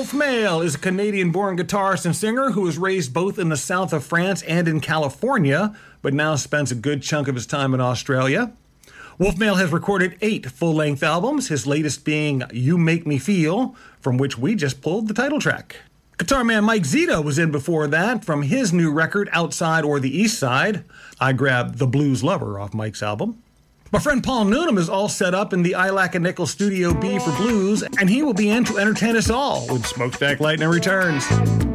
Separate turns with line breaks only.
Wolf Mail is a Canadian-born guitarist and singer who was raised both in the south of France and in California, but now spends a good chunk of his time in Australia. Wolf Mail has recorded 8 full-length albums, his latest being You Make Me Feel, from which we just pulled the title track. Guitar man Mike Zito was in before that from his new record, Outside or the East Side. I grabbed The Blues Lover off Mike's album. My friend Paul Newnham is all set up in the Ilac and Nickel Studio B for Blues, and he will be in to entertain us all when Smokestack Lightning returns.